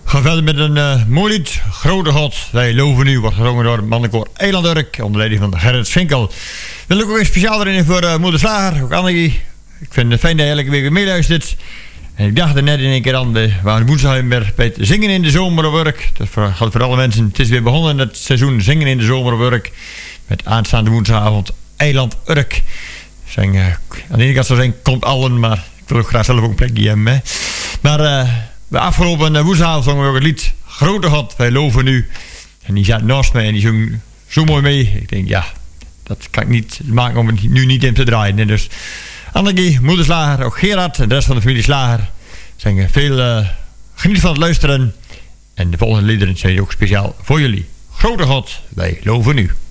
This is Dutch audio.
Ga verder met een mooi lied. Grote God, wij loven u. Wordt gezongen door het mannenkoor Eiland Urk. Onder leiding van Gerrit Schinkel. Wil ik ook een speciaal erin voor Moeder Slager. Ook Annelie. Ik vind het fijn dat je elke week weer meeluistert. En ik dacht er net in één keer aan. We waren woensdag weer bij het zingen in de zomer op Urk. Dat geldt voor alle mensen. Het is weer begonnen het seizoen zingen in de zomer op Urk. Met aanstaande woensdagavond Eiland Urk. Aan de ene kant zou zijn, komt allen. Maar ik wil ook graag zelf ook een plekje hebben. Hè. Maar de afgelopen woensdagavond zongen we ook het lied Grote God, wij loven u. En die zat naast mij en die zong zo mooi mee. Ik denk, ja, dat kan ik niet maken om het nu niet in te draaien. En dus Annelie, Moeder Slager, ook Gerard en de rest van de familie Slager zingen veel geniet van het luisteren. En de volgende liederen zijn ook speciaal voor jullie. Grote God, wij loven u.